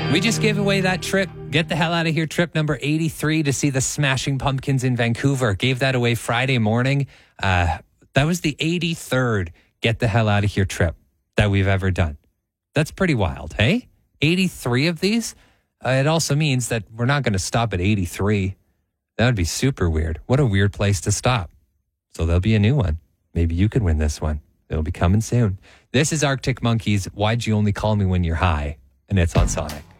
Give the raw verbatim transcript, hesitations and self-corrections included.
We just gave away that trip. Get the hell out of here. Trip number eighty-three to see the Smashing Pumpkins in Vancouver. Gave that away Friday morning. Uh, that was the eighty-third Get the hell out of here trip that we've ever done. That's pretty wild, hey? eighty-three of these? Uh, it also means that we're not going to stop at eighty-three. That would be super weird. What a weird place to stop. So there'll be a new one. Maybe you could win this one. It'll be coming soon. This is Arctic Monkeys. Why'd You Only Call Me When You're High? And it's on Sonic.